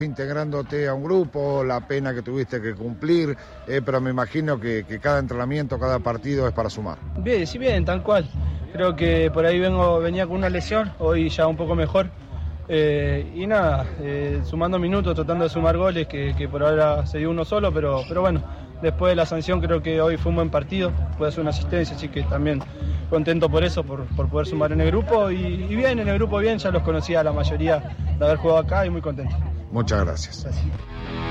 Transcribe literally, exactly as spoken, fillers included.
integrándote a un grupo, la pena que tuviste que cumplir, eh, pero me imagino que, que cada entrenamiento, cada partido es para sumar. Bien, sí, bien, tal cual. Creo que por ahí vengo, venía con una lesión, hoy ya un poco mejor. Eh, y nada, eh, sumando minutos, tratando de sumar goles, que, que por ahora se dio uno solo, pero, pero bueno, después de la sanción creo que hoy fue un buen partido, pude hacer una asistencia, así que también contento por eso, por, por poder sumar en el grupo. Y, y bien, en el grupo bien, ya los conocía la mayoría de haber jugado acá y muy contento. Muchas gracias. Gracias.